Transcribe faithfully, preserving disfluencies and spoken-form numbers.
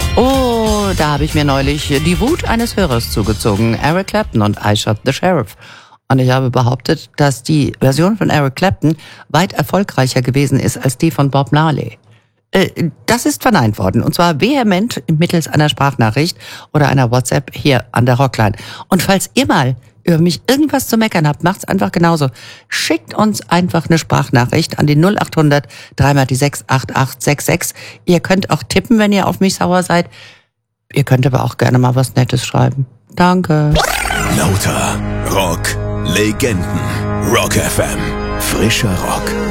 Oh, da habe ich mir neulich die Wut eines Hörers zugezogen. Eric Clapton und I Shot the Sheriff. Und ich habe behauptet, dass die Version von Eric Clapton weit erfolgreicher gewesen ist als die von Bob Marley. Äh, das ist verneint worden. Und zwar vehement mittels einer Sprachnachricht oder einer WhatsApp hier an der Rockline. Und falls ihr mal über mich irgendwas zu meckern habt, macht's einfach genauso. Schickt uns einfach eine Sprachnachricht an die null acht hundert drei mal die sechs acht acht sechs sechs. Ihr könnt auch tippen, wenn ihr auf mich sauer seid. Ihr könnt aber auch gerne mal was Nettes schreiben. Danke. Lauter Rock, Legenden, Rock F M, frischer Rock.